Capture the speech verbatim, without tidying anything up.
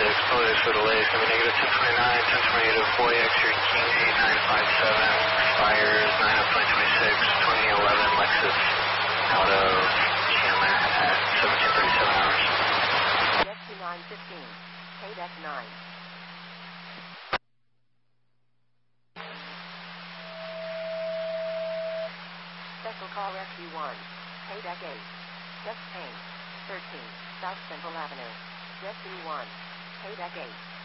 six, Polo for delay, it's going to be negative ten twenty-nine, ten twenty-eight oh four, extra King eight nine five seven, fires nine of twenty twenty-six, twenty eleven Lexus out of Chandler at seventeen thirty-seven hours. Jet two nine fifteen, K deck nine. Special call Rescue one, K deck eight, Just Payne, thirteen, South Central Avenue, Jet two one, K deck eight.